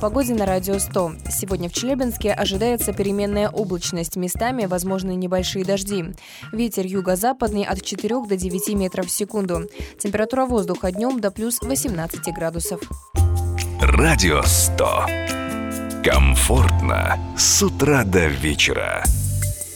погоде на Радио 100. Сегодня в Челябинске ожидается переменная облачность. Местами возможны небольшие дожди. Ветер юго-западный от 4 до 9 метров в секунду. Температура воздуха днем до плюс 18 градусов. Радио 100. Комфортно с утра до вечера.